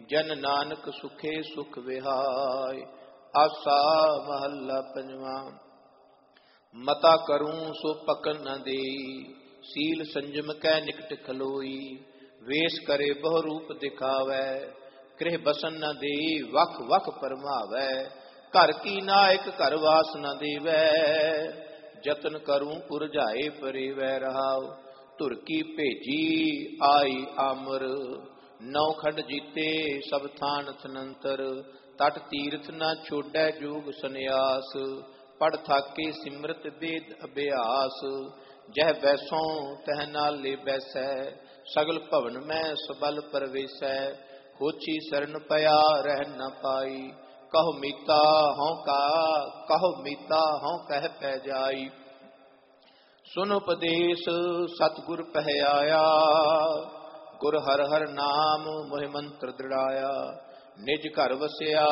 ਜਨ ਨਾਨਕ ਸੁਖੇ ਸੁਖ ਵਿਹਾਇ। ਆਸਾ ਮਹੱਲਾ ਪੰਜਵਾਂ। ਮਤਾ ਕਰੂੰ ਸੋ ਪਕਨ ਨ ਦੇਈ, ਸੀਲ ਸੰਜਮ ਕੈ ਨਿਕਟ ਖਲੋਈ। ਵੇਸ ਕਰੇ ਬਹੁ ਰੂਪ ਦਿਖਾਵੈ, ਗ੍ਰਹਿ ਬਸਨ ਨ ਦੇਈ ਵਖ ਵਖ ਪਰਮਾਵੈ। ਘਰ ਕੀ ਨਾਇਕ ਘਰ ਵਾਸ ਨ ਦੇਵੈ, ਜਤਨ ਕਰੂੰ ਉਰਝਾਏ ਪਰੇਵੈ ਰਹਾਉ। ਧੁਰ ਕੀ ਭੇਜੀ ਆਈ ਆਮਰ, ਨੌ ਖੰਡ ਜੀਤੇ ਸਭ ਥਾਨ ਥਨੰਤਰ। ਤਟ ਤੀਰਥ ਨ ਛੋੜੈ ਜੋਗ ਸੰਨਿਆਸ, ਪੜ ਥਾਕੇ ਸਿਮਰਤ ਵੇਦ ਅਭਿਆਸ। ਜਹ ਬੈਸੋਂ ਤਹ ਨਾਲੇ ਬੈਸੈ, ਸਗਲ ਭਵਨ ਮੈਂ ਸਬਲ ਪਰਵੇਸੈ। ਹੋਛੀ ਸਰਨ ਪਿਆ ਰਹਿ ਨ ਪਾਈ, ਕਹੋ ਮੀਤਾ ਹਉ ਕਹਿ ਪੈ ਜਾਈ। ਸੁਨ ਉਪਦੇਸ਼ ਸਤਿਗੁਰ ਪਹਿ ਆਇਆ, ਗੁਰ ਹਰਿ ਹਰਿ ਨਾਮ ਮੋਹਿ ਮੰਤਰ ਦ੍ਰਿੜਾਇਆ। ਨਿਜ ਘਰ ਵਸਿਆ